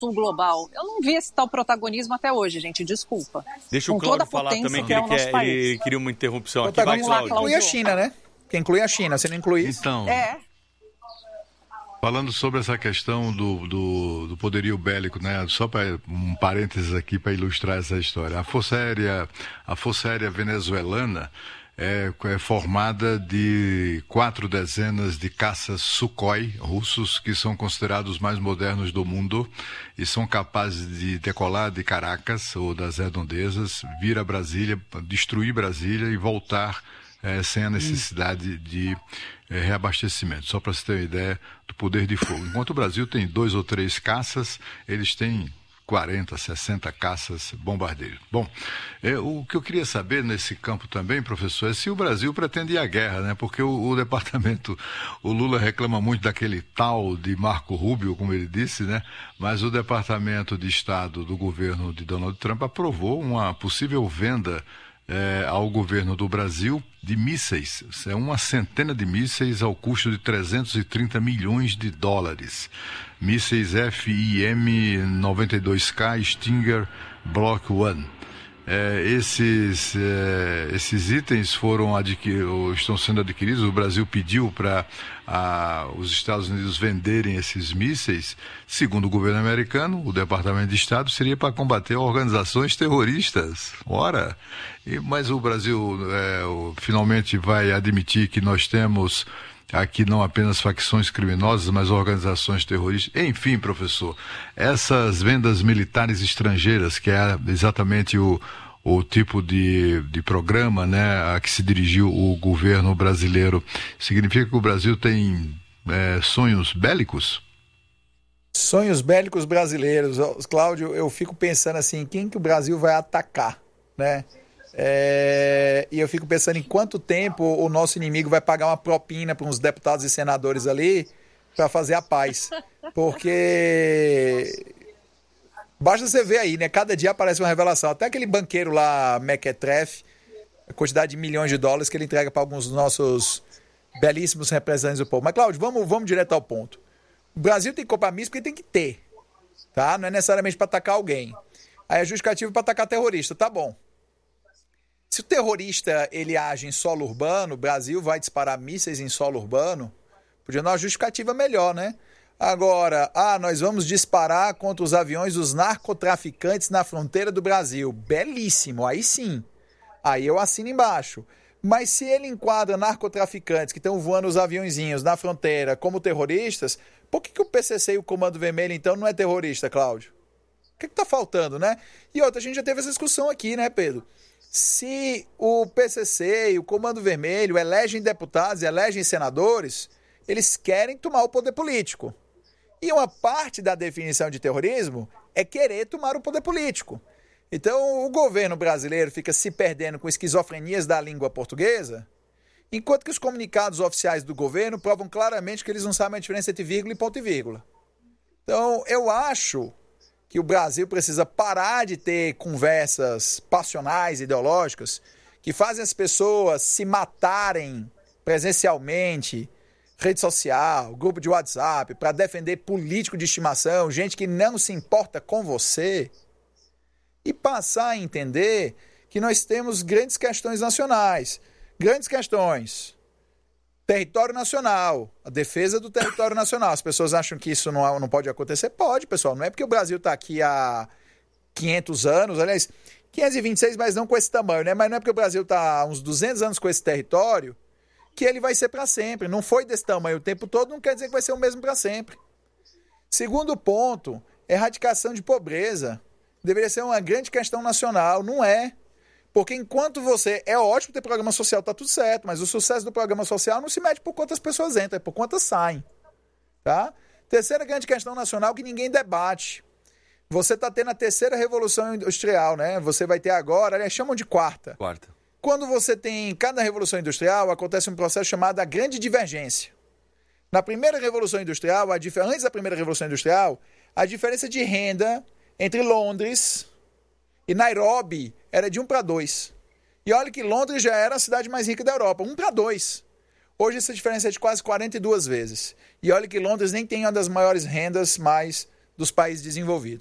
sul global. Eu não vi esse tal protagonismo até hoje, gente, desculpa. Deixa o Cláudio falar também, que ele queria uma interrupção aqui. Vai, Cláudio. Inclui a China, né? Que inclui a China, você não inclui isso? Então, falando sobre essa questão do poderio bélico, né? Só para um parênteses aqui para ilustrar essa história. A Força Aérea Venezuelana é formada de 4 dezenas de caças Sukhoi russos, que são considerados os mais modernos do mundo e são capazes de decolar de Caracas ou das redondezas, vir a Brasília, destruir Brasília e voltar sem a necessidade de reabastecimento. Só para você ter uma ideia do poder de fogo. Enquanto o Brasil tem 2 ou 3 caças, eles têm 40, 60 caças bombardeiros. Bom, o que eu queria saber nesse campo também, professor, é se o Brasil pretende ir à guerra, né? Porque o departamento, o Lula reclama muito daquele tal de Marco Rubio, como ele disse, né? Mas o Departamento de Estado do governo de Donald Trump aprovou uma possível venda ao governo do Brasil de mísseis, uma centena de mísseis ao custo de 330 milhões de dólares. Mísseis FIM-92K Stinger Block 1. Esses itens estão sendo adquiridos. O Brasil pediu para os Estados Unidos venderem esses mísseis. Segundo o governo americano, o Departamento de Estado seria para combater organizações terroristas. Ora, mas o Brasil finalmente vai admitir que nós temos aqui não apenas facções criminosas, mas organizações terroristas. Enfim, professor, essas vendas militares estrangeiras, que é exatamente o tipo de programa, né, a que se dirigiu o governo brasileiro, significa que o Brasil tem sonhos bélicos? Sonhos bélicos brasileiros. Cláudio, eu fico pensando assim, quem que o Brasil vai atacar, né? E eu fico pensando em quanto tempo o nosso inimigo vai pagar uma propina para uns deputados e senadores ali para fazer a paz. Porque basta você ver aí, né? Cada dia aparece uma revelação. Até aquele banqueiro lá, Mequetrefe, a quantidade de milhões de dólares que ele entrega para alguns dos nossos belíssimos representantes do povo. Mas, Cláudio, vamos direto ao ponto. O Brasil tem que comprar míssil porque tem que ter, tá? Não é necessariamente para atacar alguém. Aí é justificativo para atacar terrorista, tá bom. Se o terrorista ele age em solo urbano, o Brasil vai disparar mísseis em solo urbano, podia dar uma justificativa melhor, né? Agora, nós vamos disparar contra os aviões dos narcotraficantes na fronteira do Brasil. Belíssimo, aí sim. Aí eu assino embaixo. Mas se ele enquadra narcotraficantes que estão voando os aviõezinhos na fronteira como terroristas, por que o PCC e o Comando Vermelho, então, não é terrorista, Cláudio? O que está faltando, né? E outra, a gente já teve essa discussão aqui, né, Pedro? Se o PCC e o Comando Vermelho elegem deputados e elegem senadores, eles querem tomar o poder político. E uma parte da definição de terrorismo é querer tomar o poder político. Então, o governo brasileiro fica se perdendo com esquizofrenias da língua portuguesa, enquanto que os comunicados oficiais do governo provam claramente que eles não sabem a diferença entre vírgula e ponto e vírgula. Então, eu acho que o Brasil precisa parar de ter conversas passionais, ideológicas, que fazem as pessoas se matarem presencialmente, rede social, grupo de WhatsApp, para defender político de estimação, gente que não se importa com você, e passar a entender que nós temos grandes questões nacionais, grandes questões. Território nacional, a defesa do território nacional. As pessoas acham que isso não pode acontecer? Pode, pessoal. Não é porque o Brasil está aqui há 500 anos, aliás, 526, mas não com esse tamanho, né? Mas não é porque o Brasil está há uns 200 anos com esse território que ele vai ser para sempre. Não foi desse tamanho o tempo todo, não quer dizer que vai ser o mesmo para sempre. Segundo ponto, erradicação de pobreza. Deveria ser uma grande questão nacional. Não é. Porque enquanto você... É ótimo ter programa social, tá tudo certo, mas o sucesso do programa social não se mede por quantas pessoas entram, é por quantas saem. Tá? Terceira grande questão nacional que ninguém debate. Você está tendo a terceira revolução industrial, né? Você vai ter agora, eles chamam de quarta. Quando você tem cada revolução industrial, acontece um processo chamado a grande divergência. Na primeira revolução industrial, antes da primeira revolução industrial, a diferença de renda entre Londres e Nairobi era de 1 para 2. E olha que Londres já era a cidade mais rica da Europa, 1 para 2. Hoje essa diferença é de quase 42 vezes. E olha que Londres nem tem uma das maiores rendas mais dos países desenvolvidos.